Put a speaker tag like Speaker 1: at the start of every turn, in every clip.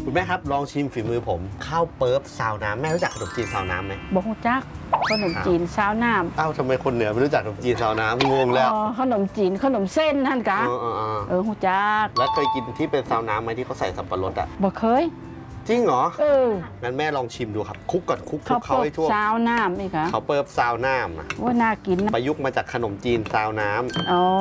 Speaker 1: คุณแม่ครับลองชิมฝีมือผมข้าวเปิ๊บซาวน้ำแม่รู้จักขนมจีนซาวน้ำไหม
Speaker 2: บ่ฮู้จักขนมจีนซาวน้ำ
Speaker 1: อ้าวทำไมคนเหนือไม่รู้จักขนมจีนซาวน้ำงงแล้ว
Speaker 2: ขนมจีนขนมเส้นนั่นกะฮู้จัก
Speaker 1: แล้วเคยกินที่เป็นซาวน้ำไหมที่เขาใส่สับปะรดอ่ะ
Speaker 2: บ่เคย
Speaker 1: จริงเหรองั้นแม่ลองชิมดูครับคลุกก่อนคลุกเขาให้ทั่ว
Speaker 2: ซาวน้ำนี่ค่ะ
Speaker 1: เขาเปิ๊บซาวน้ำนะ
Speaker 2: ว่าน่ากินนะ
Speaker 1: ประยุกต์มาจากขนมจีนซาวน้ำ
Speaker 2: อ๋อ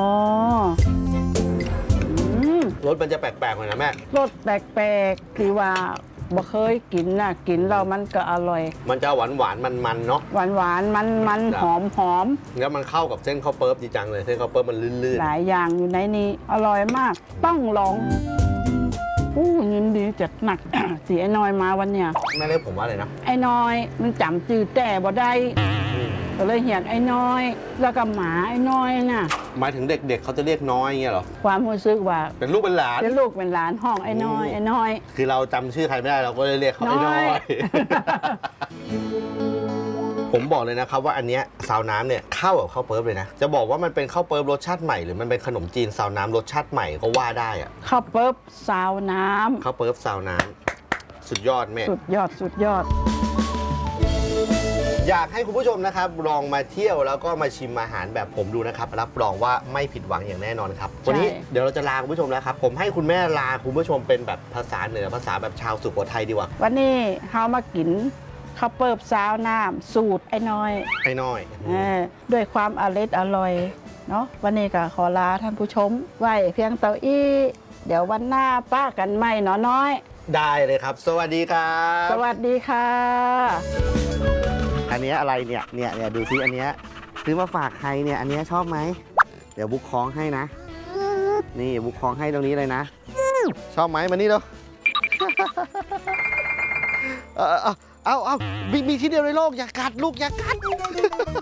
Speaker 1: รสมันจะแปลกๆหน่อยนะแม่
Speaker 2: รสแปลกๆที่ว่าบ่เคยกินนะกินแล้วมันก็อร่อย
Speaker 1: มันจะหวานมันเนาะ
Speaker 2: หวานมันหอม
Speaker 1: แล้วมันเข้ากับเส้นข้าวเปิ๊บดีจังเลยเส้นข้าวเปิ๊บมันลื่น
Speaker 2: ๆหลายอย่างอยู่ในนี้อร่อยมากต้องลองเงินดีจัดหนัก สีไอ้น้อยมาวันเนี้ย
Speaker 1: แม่เรียกผมว่าอะไรนะ
Speaker 2: ไอ้น้อยมันจำจืดแต่บ่ได้ก็เลยเหียนไอ้น้อยแล้วก็หมาไอ้น้อยน่ะ
Speaker 1: หมายถึงเด็กๆเขาจะเรียกน้อยเงี้ยหรอ
Speaker 2: ความรู้สึกว่า
Speaker 1: เป็นลูกเป็นหลาน
Speaker 2: ห้องไอ้น้อย
Speaker 1: คือเราจำชื่อใครไม่ได้เราก็เลยเรียกเขาไอ้น้อยผมบอกเลยนะครับว่าอันเนี้ยซาวน้ำเนี่ยเข้ากับข้าวเปิ๊บเลยนะจะบอกว่ามันเป็นข้าวเปิ๊บรสชาติใหม่หรือมันเป็นขนมจีนซาวน้ำรสชาติใหม่ก็ว่าได้อะ
Speaker 2: ข้าวเปิ๊บซาวน้
Speaker 1: ำข้าวเปิ๊บซาวน้ำสุดยอดแม่
Speaker 2: สุดยอด
Speaker 1: อยากให้คุณผู้ชมนะครับลองมาเที่ยวแล้วก็มาชิมอาหารแบบผมดูนะครับรับรองว่าไม่ผิดหวังอย่างแน่นอนครับวันนี้เดี๋ยวเราจะลาคุณผู้ชมแล้วครับผมให้คุณแม่ลาคุณผู้ชมเป็นแบบภาษาเหนือภาษาแบบชาวสุโขทัยดีกว่า
Speaker 2: วันนี้เรามากินข้าวเปิ๊บซาวน้ำสูตรไอ้น้อยด้วยความอร่อยเนาะวันนี้ก็ขอลาท่านผู้ชมไว้เพียงเท่านี้เดี๋ยววันหน้าป้ากันใหม่เนาะน้อย
Speaker 1: ได้เลยครับสวัสดีครับ
Speaker 2: สวัสดีค่ะ
Speaker 1: อันนี้อะไรเนี่ยดูซิอันเนี้ยซื้อมาฝากใครเนี่ยอันนี้ชอบไหมเดี๋ยวบุ๊กคล้องให้นะนี่บุ๊กคล้องให้ตรงนี้เลยนะชอบไหมมานี่เนาะเอามีที่เดียวในโลกอย่ากัดลูกอย่ากัด